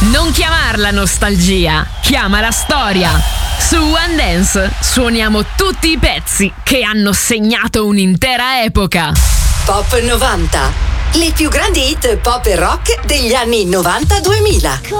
Non chiamarla nostalgia, chiamala storia. Su One Dance suoniamo tutti i pezzi che hanno segnato un'intera epoca. Pop 90. Le più grandi hit pop e rock degli anni 90-2000.